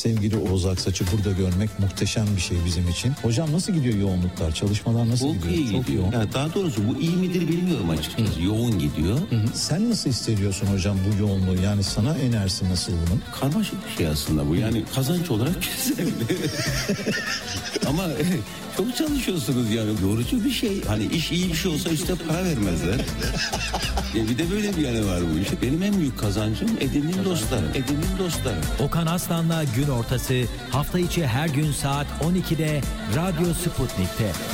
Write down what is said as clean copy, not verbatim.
sevgili Oğuz Aksaç'ı burada görmek muhteşem bir şey bizim için. Hocam nasıl gidiyor yoğunluklar? Çalışmalar nasıl Çok gidiyor? iyi Çok gidiyor. yoğun. Yani daha doğrusu bu iyi midir bilmiyorum açıkçası. Yoğun gidiyor. Sen nasıl hissediyorsun hocam bu yoğunluğu? Yani sana enerjisi nasıl bunun? Karmaşık bir şey aslında bu. Yani kazanç olarak güzel. Ama çok çalışıyorsunuz yani. Yorucu bir şey. Hani iş iyi bir şey olsa işte para vermezler. Bir de böyle bir yanı var bu iş. Benim en büyük kazancım edindiğim dostlarım. Okan Aslan'la Gün Ortası hafta içi her gün saat 12'de Radyo Sputnik'te.